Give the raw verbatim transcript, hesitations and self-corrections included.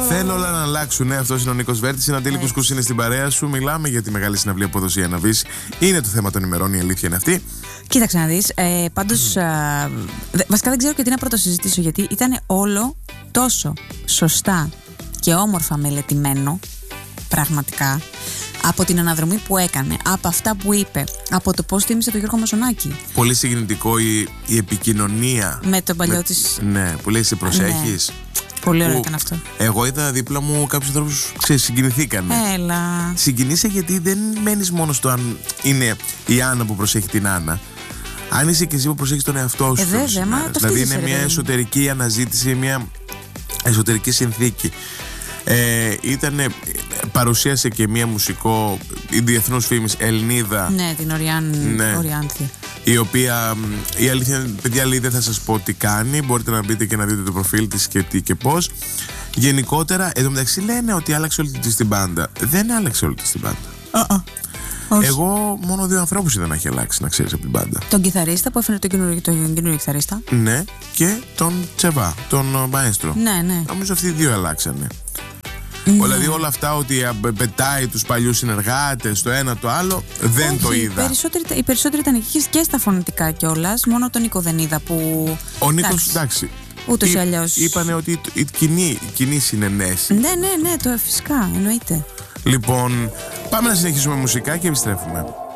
Θέλω όλα να αλλάξουν. Ναι, αυτό είναι ο Νίκος Βέρτης. Είναι Αντίλη Κουσκούς, είναι στην παρέα σου. Μιλάμε για τη μεγάλη συναυλία αποδοσία να βύσει. Είναι το θέμα των ημερών, η αλήθεια είναι αυτή. Κοίταξε να δεις. Ε, πάντως, mm. α, δε, βασικά δεν ξέρω και τι να πρωτοσυζητήσω, γιατί ήταν όλο τόσο σωστά και όμορφα μελετημένο. Πραγματικά. Από την αναδρομή που έκανε, από αυτά που είπε, από το πώς τίμησε τον Γιώργο Μασονάκη. Πολύ συγκινητικό η, η επικοινωνία. Με τον παλιό με, της. Ναι, που λέει σε προσέχεις. Ναι. Πολύ ωραίο ήταν αυτό. Εγώ είδα δίπλα μου κάποιους ανθρώπους, ξέρεις, συγκινηθήκανε. Έλα. Συγκινήσε γιατί δεν μένεις μόνο στο αν είναι η Άννα που προσέχει την Άννα. Αν είσαι και εσύ που προσέχεις τον εαυτό σου. Ε, βέβαια, μα το δηλαδή είναι ρε, μια ρε. εσωτερική αναζήτηση, μια εσωτερική συνθήκη. Ε, ήτανε, παρουσίασε και μια μουσικό διεθνούς φήμης Ελληνίδα. Ναι, την Οριάν, ναι, Οριάνθη. Η οποία, η αλήθεια, παιδιά, λέει, δεν θα σας πω τι κάνει. Μπορείτε να μπείτε και να δείτε το προφίλ της και τι και πώς. Γενικότερα, εδώ μεταξύ λένε ότι άλλαξε όλη της την μπάντα. Δεν άλλαξε όλη της την μπάντα. Uh-uh. Εγώ μόνο δύο ανθρώπους είδα να έχει αλλάξει, να ξέρεις, από την μπάντα. Τον κιθαρίστα που έφερε τον καινούριο, τον καινούριο κιθαρίστα. Ναι, και τον Τσεβά, τον Μαέστρο. Ναι, ναι. Νομίζω αυτοί οι δύο αλλάξανε. Ναι. Δηλαδή όλα αυτά ότι πετάει τους παλιούς συνεργάτες, το ένα το άλλο, δεν Όχι, το είδα. Οι περισσότεροι, οι περισσότεροι ήταν εκεί και στα φωνητικά κιόλας. Μόνο τον Νίκο δεν είδα που. Ο Νίκος, εντάξει. Ούτως ή αλλιώς. Είπανε ότι η κοινή, κοινή συνενέση. Ναι, ναι, ναι, το φυσικά, εννοείται. Λοιπόν, πάμε να συνεχίσουμε μουσικά και επιστρέφουμε.